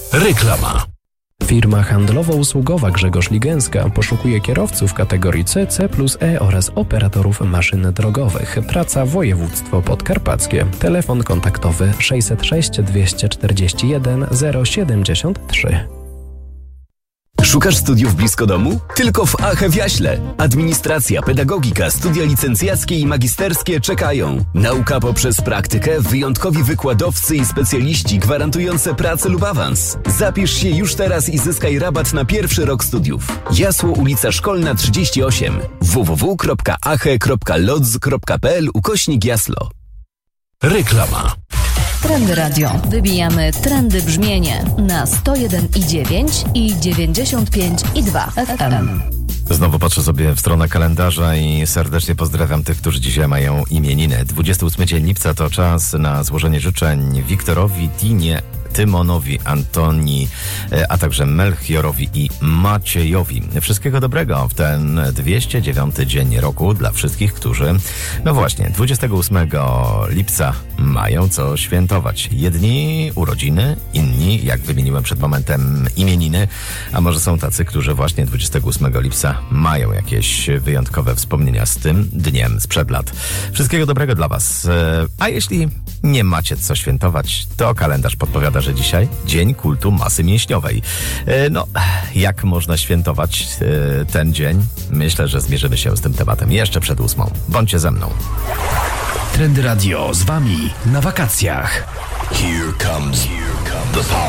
Reklama. Firma handlowo-usługowa Grzegorz Ligęska poszukuje kierowców kategorii C, C+E oraz operatorów maszyn drogowych. Praca województwo podkarpackie. Telefon kontaktowy 606 241 073. Szukasz studiów blisko domu? Tylko w AHE w Jaśle. Administracja, pedagogika, studia licencjackie i magisterskie czekają. Nauka poprzez praktykę, wyjątkowi wykładowcy i specjaliści gwarantujące pracę lub awans. Zapisz się już teraz i zyskaj rabat na pierwszy rok studiów. Jasło, ulica Szkolna 38. www.ahe.lodz.pl/Jaslo. Reklama. Trendy Radio. Wybijamy trendy brzmienie na 101,9 i 95,2 FM. Znowu patrzę sobie w stronę kalendarza i serdecznie pozdrawiam tych, którzy dzisiaj mają imieniny. 28 dzień lipca to czas na złożenie życzeń Wiktorowi, Tinie, Tymonowi, Antonii, a także Melchiorowi i Maciejowi. Wszystkiego dobrego w ten 209 dzień roku dla wszystkich, którzy, no właśnie, 28 lipca mają co świętować. Jedni urodziny, inni, jak wymieniłem przed momentem, imieniny, a może są tacy, którzy właśnie 28 lipca mają jakieś wyjątkowe wspomnienia z tym dniem sprzed lat. Wszystkiego dobrego dla Was. A jeśli nie macie co świętować, to kalendarz podpowiada, że dzisiaj Dzień Kultu Masy Mięśniowej. No, jak można świętować ten dzień? Myślę, że zmierzymy się z tym tematem jeszcze przed 8. Bądźcie ze mną. Trendy Radio z Wami na wakacjach. Here comes the